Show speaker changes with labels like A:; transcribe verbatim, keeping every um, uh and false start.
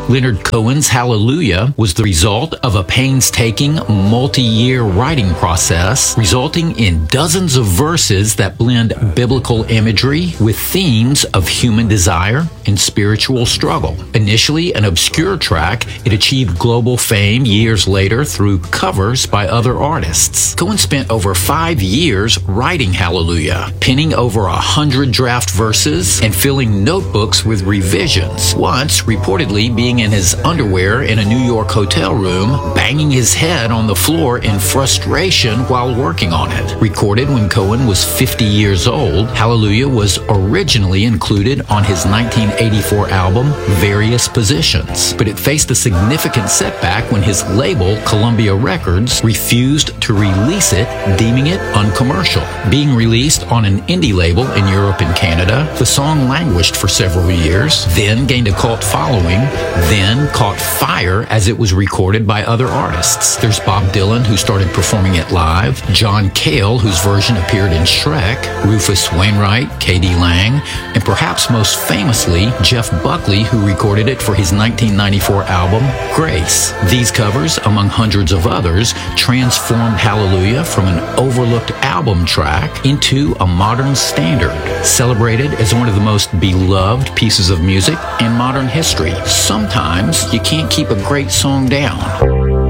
A: Leonard Cohen's Hallelujah was the result of a painstaking multi-year writing process, resulting in dozens of verses that blend biblical imagery with themes of human desire and spiritual struggle. Initially an obscure track, it achieved global fame years later through covers by other artists. Cohen spent over five years writing Hallelujah, penning over a hundred draft verses and filling notebooks with revisions, once reportedly being in his underwear in a New York hotel room, banging his head on the floor in frustration while working on it. Recorded when Cohen was fifty years old, Hallelujah was originally included on his nineteen eighty-four album, Various Positions, but it faced a significant setback when his label, Columbia Records, refused to release it, deeming it uncommercial. Being released on an indie label in Europe and Canada, the song languished for several years, then gained a cult following, then caught fire as it was recorded by other artists. There's Bob Dylan, who started performing it live, John Cale, whose version appeared in Shrek, Rufus Wainwright, K D Lang, and perhaps most famously, Jeff Buckley, who recorded it for his nineteen ninety-four album, Grace. These covers, among hundreds of others, transformed Hallelujah from an overlooked album track into a modern standard, celebrated as one of the most beloved pieces of music in modern history. Sometimes you can't keep a great song down.